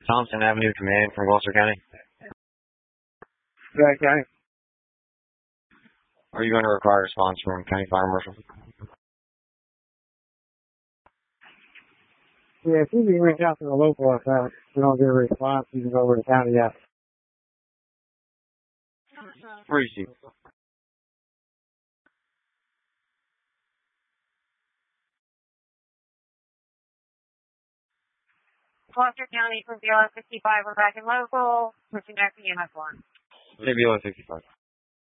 Thompson Avenue Command from Gloucester County. Okay. Are you going to require a response from County Fire Marshal? Yeah, if you can reach out to the local if we don't get a response, you can go over to county yet. Receive. Gloucester County from BLS 65, we're back in local, pushing back to EMS 1. BLS 65.